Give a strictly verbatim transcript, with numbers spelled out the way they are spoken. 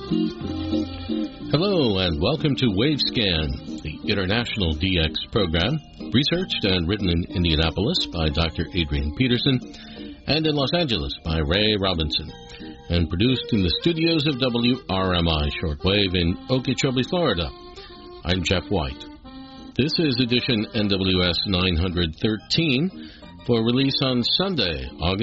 Hello and welcome to WaveScan, the International D X program, researched and written in Indianapolis by Doctor Adrian Peterson and in Los Angeles by Ray Robinson, and produced in the studios of W R M I Shortwave in Okeechobee, Florida. I'm Jeff White. This is edition N W S nine thirteen for release on Sunday, August